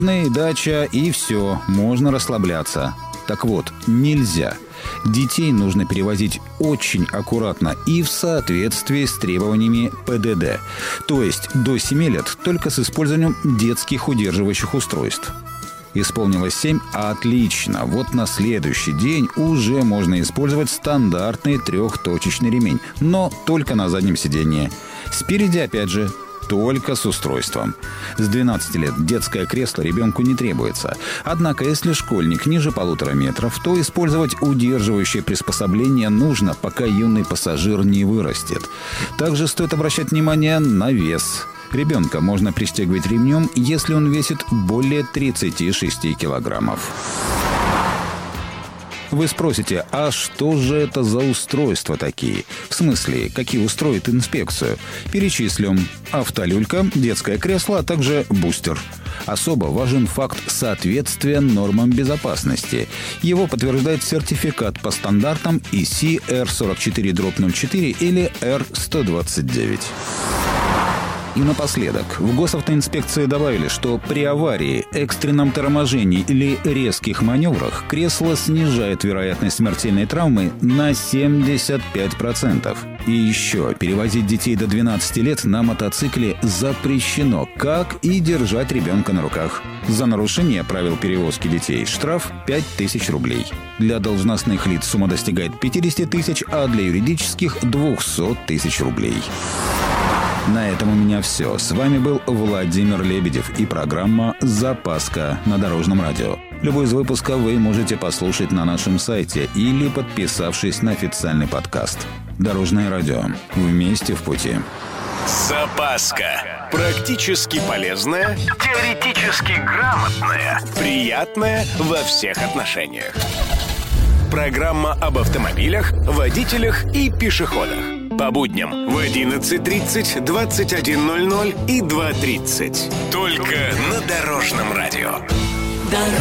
дача и все, можно расслабляться. Так вот, нельзя. Детей нужно перевозить очень аккуратно и в соответствии с требованиями ПДД. То есть до 7 лет только с использованием детских удерживающих устройств. Исполнилось 7 – отлично. Вот на следующий день уже можно использовать стандартный трехточечный ремень, но только на заднем сидении. Спереди, опять же, только с устройством. С 12 лет детское кресло ребенку не требуется. Однако, если школьник ниже 1,5 метров, то использовать удерживающее приспособление нужно, пока юный пассажир не вырастет. Также стоит обращать внимание на вес. Ребенка можно пристегивать ремнем, если он весит более 36 килограммов. Вы спросите, а что же это за устройства такие? В смысле, какие устроит инспекцию? Перечислим: автолюлька, детское кресло, а также бустер. Особо важен факт соответствия нормам безопасности. Его подтверждает сертификат по стандартам EC R44-04 или R129. И напоследок, в госавтоинспекции добавили, что при аварии, экстренном торможении или резких маневрах кресло снижает вероятность смертельной травмы на 75%. И еще, перевозить детей до 12 лет на мотоцикле запрещено, как и держать ребенка на руках. За нарушение правил перевозки детей штраф 5000 рублей. Для должностных лиц сумма достигает 50 тысяч, а для юридических – 200 тысяч рублей. На этом у меня все. С вами был Владимир Лебедев и программа «Запаска» на Дорожном радио. Любой из выпусков вы можете послушать на нашем сайте или подписавшись на официальный подкаст. Дорожное радио. Вместе в пути. Запаска. Практически полезная, теоретически грамотная, приятная во всех отношениях. Программа об автомобилях, водителях и пешеходах. По будням в 11:30, 21:00 и 2:30. Только на Дорожном радио.